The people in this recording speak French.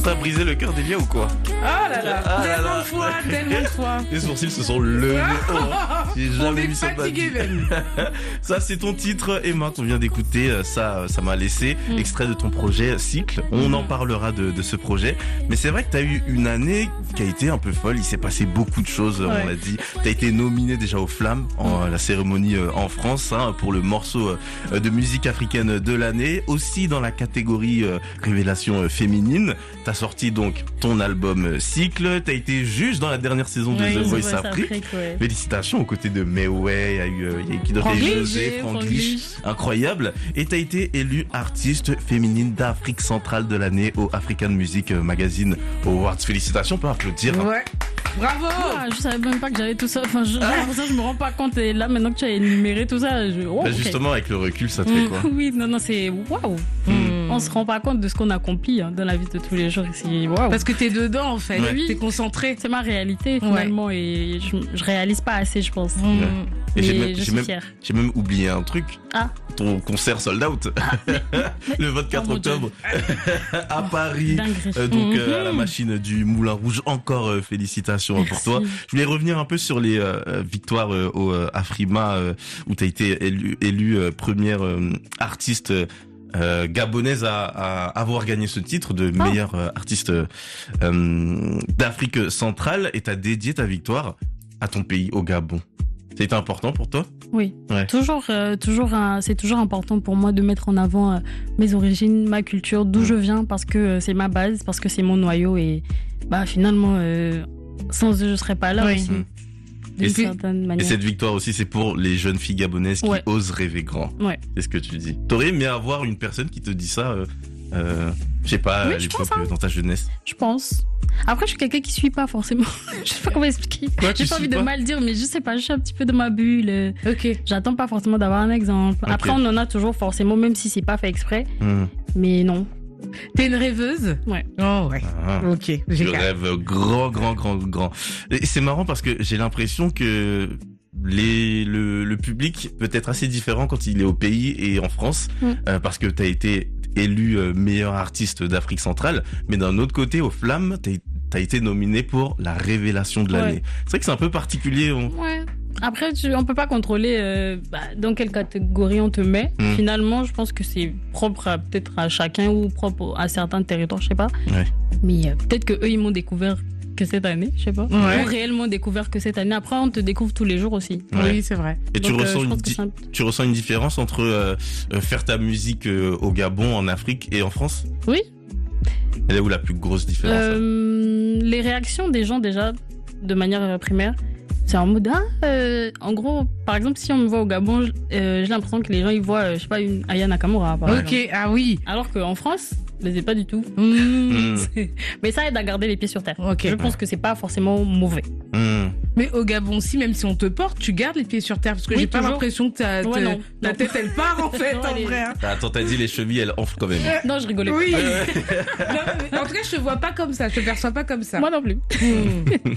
T'as brisé le cœur d'Elia ou quoi? Ah là là, tellement de fois. Les sourcils se sont levés. J'ai On jamais est vu ça de ma fatigué vie. même. Ça, c'est ton titre, Emma, qu'on vient d'écouter. Ça m'a laissé. Extrait de ton projet Cycle. On en parlera de ce projet. Mais c'est vrai que t'as eu une année qui a été un peu folle. Il s'est passé beaucoup de choses, on l'a dit. T'as été nominé déjà aux Flammes, la cérémonie en France, pour le morceau de musique africaine de l'année. Aussi dans la catégorie révélation féminine. T'as sorti donc ton album Cycle. T'as été juge dans la dernière saison de The Voice Afrique. Félicitations aux côtés de Meway, il y a qui d'autre? José, Franglish. Incroyable. Et t'as été élue artiste féminine d'Afrique centrale de l'année au African Music Magazine Awards. Félicitations, on peut applaudir. Ouais. Bravo! Je savais même pas que j'avais tout ça. Enfin, j'ai l'impression que je me rends pas compte. Et là, maintenant que tu as énuméré tout ça, Justement, avec le recul, ça te fait quoi? Oui, non, c'est waouh! On se rend pas compte de ce qu'on accomplit dans la vie de tous les jours. C'est waouh! Parce que t'es dedans, en fait. Oui. T'es concentré. C'est ma réalité, finalement. Et je réalise pas assez, je pense. Et Mais je suis fière. J'ai même oublié un truc. Ah. Ton concert sold out. Le 24 octobre à Paris. Donc à la machine du Moulin Rouge. Encore félicitations pour toi. Je voulais revenir un peu sur les victoires au Afrima où tu as été élue première artiste gabonaise à avoir gagné ce titre de meilleure artiste d'Afrique centrale, et tu as dédié ta victoire à ton pays, au Gabon. C'était important pour toi? Oui, toujours, c'est toujours important pour moi de mettre en avant mes origines, ma culture, d'où je viens, parce que c'est ma base, parce que c'est mon noyau, et finalement, sans eux, je serais pas là aussi. D'une certaine manière. Et cette victoire aussi, c'est pour les jeunes filles gabonaises qui osent rêver grand. C'est ce que tu dis. T'aurais aimé avoir une personne qui te dit ça, je sais pas, à l'époque, dans ta jeunesse? Je pense. Après, je suis quelqu'un qui suit pas forcément. Je sais pas comment expliquer. J'ai pas envie de mal dire, mais je sais pas, je suis un petit peu dans ma bulle. J'attends pas forcément d'avoir un exemple. Après, on en a toujours forcément, même si c'est pas fait exprès. Mais non. T'es une rêveuse? Ouais. Oh ouais. Ok. Je rêve grand. Et c'est marrant parce que j'ai l'impression que le public peut être assez différent quand il est au pays et en France, parce que t'as été élu meilleur artiste d'Afrique centrale, mais d'un autre côté, aux Flammes, t'as été nominé pour la révélation de l'année. C'est vrai que c'est un peu particulier. Après, on peut pas contrôler dans quelle catégorie on te met. Finalement, je pense que c'est propre peut-être à chacun ou propre à certains territoires, je sais pas. Mais peut-être que eux, ils m'ont découvert que cette année, je sais pas. Ou réellement découvert que cette année. Après, on te découvre tous les jours aussi. Oui, c'est vrai. Et donc, tu ressens une différence entre faire ta musique au Gabon, en Afrique et en France? Oui. Elle est où la plus grosse différence? Les réactions des gens, déjà, de manière primaire, c'est en mode en gros, par exemple, si on me voit au Gabon, j'ai l'impression que les gens ils voient, je sais pas, une Aya Nakamura. Par exemple. Oui. Alors qu'en France, je les ai pas du tout. Mais ça aide à garder les pieds sur terre. Je pense que c'est pas forcément mauvais. Mais au Gabon aussi, même si on te porte, tu gardes les pieds sur terre, parce que j'ai pas l'impression que ta tête elle part en fait, en vrai. Attends, t'as dit les chevilles elles enflent quand même. Non, je rigolais. Oui. Non, en tout cas, je te vois pas comme ça, je te perçois pas comme ça. Moi non plus.